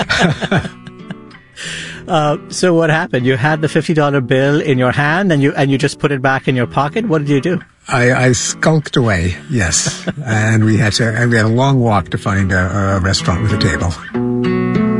So what happened? You had the $50 bill in your hand and you just put it back in your pocket? What did you do? I skulked away, yes. And we had a long walk to find a restaurant with a table.